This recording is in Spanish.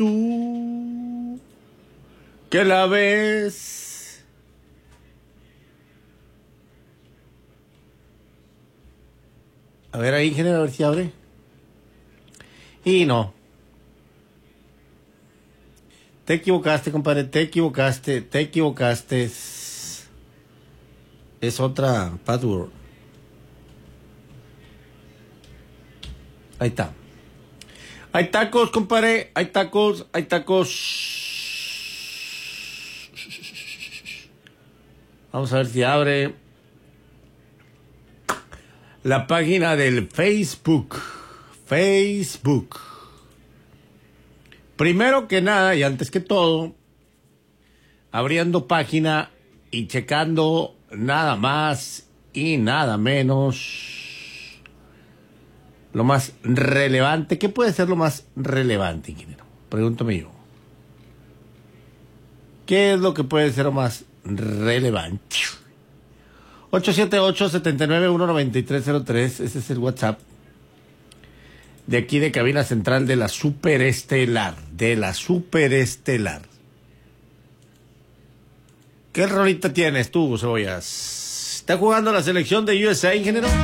tú que la ves. A ver ahí, ingeniero, a ver si abre. Y no. Te equivocaste, compadre, te equivocaste. Es otra password. Ahí está. Hay tacos, compadre. Hay tacos. Vamos a ver si abre la página del Facebook. Primero que nada y antes que todo, abriendo página y checando nada más y nada menos lo más relevante. ¿Qué puede ser lo más relevante, ingeniero? Pregúntame yo. ¿Qué es lo que puede ser lo más relevante? 878-791-9303. Ese es el WhatsApp de aquí de cabina central de la Superestelar. ¿Qué rolita tienes tú, Cebollas? ¿Está jugando la selección de USA, ingeniero?